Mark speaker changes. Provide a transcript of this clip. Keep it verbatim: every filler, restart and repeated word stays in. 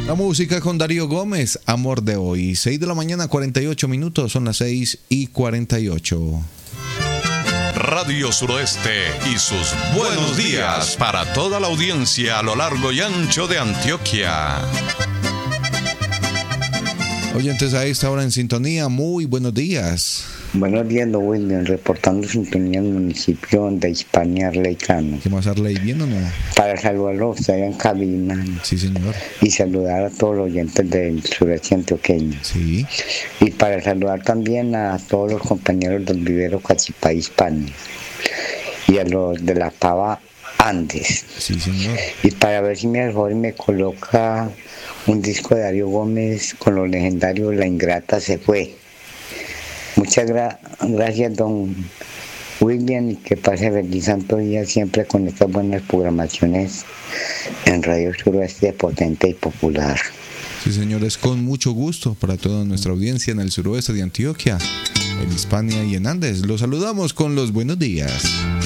Speaker 1: La música con Darío Gómez, Amor de Hoy. seis de la mañana, cuarenta y ocho minutos, son las seis y cuarenta y ocho.
Speaker 2: Radio Suroeste y sus buenos días para toda la audiencia a lo largo y ancho de Antioquia.
Speaker 1: Oyentes a esta hora en sintonía, muy buenos días.
Speaker 3: Buenos días, don William, reportando sintonía en el municipio de Hispania Arleicano.
Speaker 1: ¿Qué más, Arley? ¿Bien o no?
Speaker 3: Para saludarlo a usted en cabina.
Speaker 1: Sí, señor.
Speaker 3: Y saludar a todos los oyentes del sureste antioqueño.
Speaker 1: Sí.
Speaker 3: Y para saludar también a todos los compañeros del vivero Cachipá Hispania. Y a los de la Pava Andes.
Speaker 1: Sí, señor.
Speaker 3: Y para ver si me mejor me coloca un disco de Darío Gómez con los legendarios La Ingrata se fue. Muchas gra- gracias, don William, y que pase feliz santo día siempre con estas buenas programaciones en Radio Suroeste potente y popular.
Speaker 1: Sí, señores, con mucho gusto para toda nuestra audiencia en el suroeste de Antioquia, en Hispania y en Andes. Los saludamos con los buenos días.